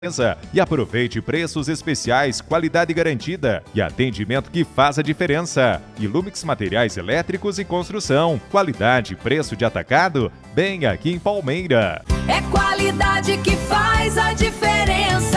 E aproveite preços especiais, qualidade garantida e atendimento que faz a diferença. Ilumix Materiais Elétricos e Construção. Qualidade e preço de atacado, bem aqui em Palmeira. É qualidade que faz a diferença.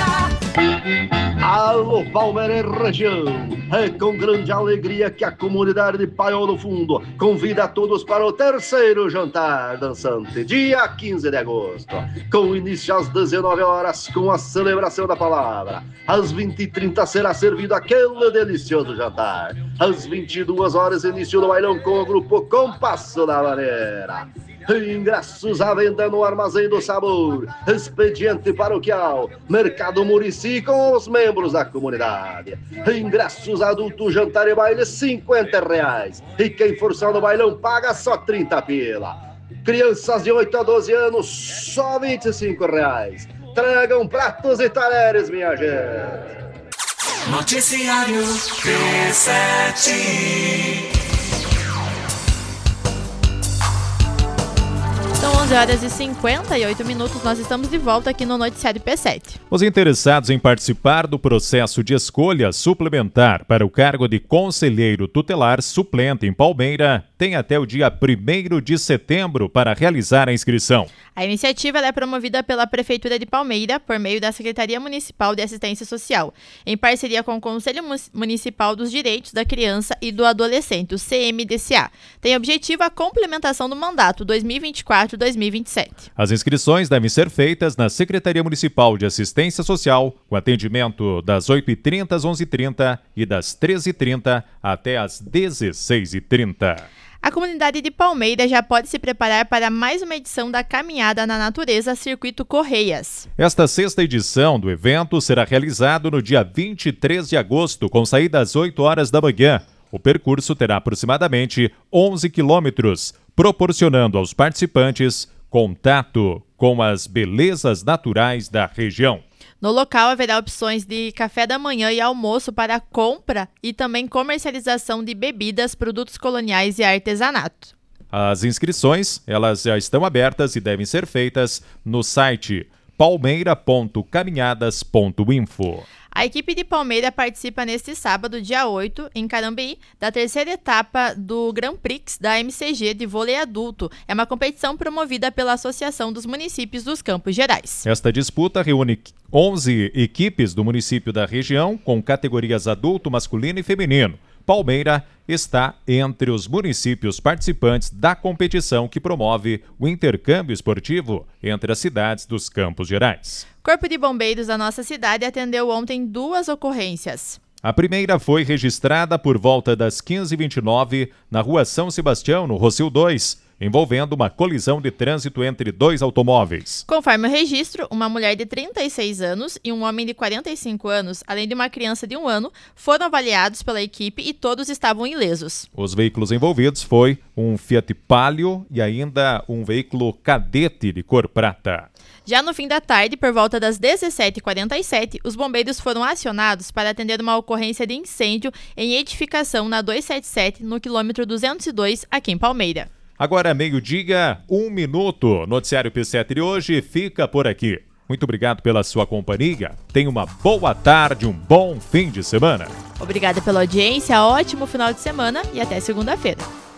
Alô, Palmeira e região. É com grande alegria que a comunidade de Paiol do Fundo convida a todos para o terceiro jantar dançante, dia 15 de agosto, com início às 19 horas com a celebração da palavra. Às 20h30 será servido aquele delicioso jantar. Às 22 horas, início do bailão com o grupo Compasso da Maneira. Ingressos à venda no Armazém do Sabor, Expediente Paroquial, Mercado Murici com os membros da comunidade. Ingressos adulto, jantar e baile R$50. E quem for só no bailão paga só 30 pila. Crianças de 8 a 12 anos, só R$25. Tragam pratos e talheres, minha gente. Noticiário P7. São 11h58, nós estamos de volta aqui no Noticiário P7. Os interessados em participar do processo de escolha suplementar para o cargo de conselheiro tutelar suplente em Palmeira têm até o dia 1º de setembro para realizar a inscrição. A iniciativa é promovida pela Prefeitura de Palmeira por meio da Secretaria Municipal de Assistência Social, em parceria com o Conselho Municipal dos Direitos da Criança e do Adolescente, o CMDCA. Tem objetivo a complementação do mandato 2024-2027. As inscrições devem ser feitas na Secretaria Municipal de Assistência Social, com atendimento das 8h30 às 11h30 e das 13h30 até às 16h30. A comunidade de Palmeira já pode se preparar para mais uma edição da Caminhada na Natureza Circuito Correias. Esta sexta edição do evento será realizado no dia 23 de agosto, com saída às 8 horas da manhã. O percurso terá aproximadamente 11 quilômetros, proporcionando aos participantes contato com as belezas naturais da região. No local haverá opções de café da manhã e almoço para compra e também comercialização de bebidas, produtos coloniais e artesanato. As inscrições, elas já estão abertas e devem ser feitas no site palmeira.caminhadas.info. A equipe de Palmeira participa neste sábado, dia 8, em Carambeí, da terceira etapa do Grand Prix da MCG de vôlei adulto. É uma competição promovida pela Associação dos Municípios dos Campos Gerais. Esta disputa reúne 11 equipes do município da região, com categorias adulto, masculino e feminino. Palmeira está entre os municípios participantes da competição que promove o intercâmbio esportivo entre as cidades dos Campos Gerais. Corpo de Bombeiros da nossa cidade atendeu ontem 2 ocorrências. A primeira foi registrada por volta das 15h29 na rua São Sebastião, no Rossio 2, envolvendo uma colisão de trânsito entre 2 automóveis. Conforme o registro, uma mulher de 36 anos e um homem de 45 anos, além de uma criança de 1 ano, foram avaliados pela equipe e todos estavam ilesos. Os veículos envolvidos foi um Fiat Palio e ainda um veículo cadete de cor prata. Já no fim da tarde, por volta das 17h47, os bombeiros foram acionados para atender uma ocorrência de incêndio em edificação na 277, no quilômetro 202, aqui em Palmeira. Agora, meio-dia, 1 minuto. Noticiário P7 de hoje fica por aqui. Muito obrigado pela sua companhia. Tenha uma boa tarde, um bom fim de semana. Obrigada pela audiência, ótimo final de semana e até segunda-feira.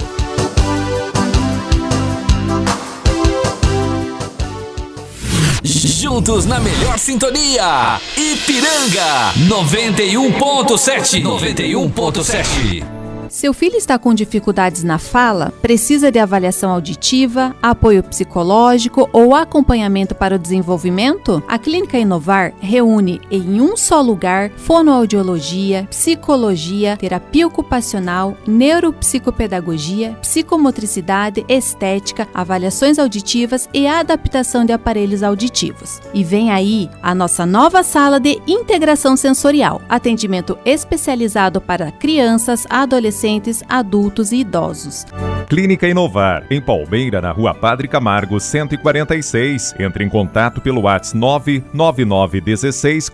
Juntos na melhor sintonia, Ipiranga 91.7. 91.7. Seu filho está com dificuldades na fala? Precisa de avaliação auditiva, apoio psicológico ou acompanhamento para o desenvolvimento? A Clínica Inovar reúne em um só lugar fonoaudiologia, psicologia, terapia ocupacional, neuropsicopedagogia, psicomotricidade, estética, avaliações auditivas e adaptação de aparelhos auditivos. E vem aí a nossa nova sala de integração sensorial, atendimento especializado para crianças, adolescentes, adultos e idosos. Clínica Inovar, em Palmeira, na Rua Padre Camargo, 146. Entre em contato pelo WhatsApp 99916